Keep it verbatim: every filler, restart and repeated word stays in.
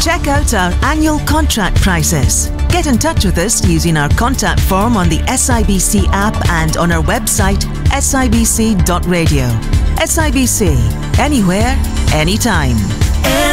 Check out our annual contract prices. Get in touch with us using our contact form on the S I B C app and on our website S I B C dot radio. S I B C, anywhere, anytime.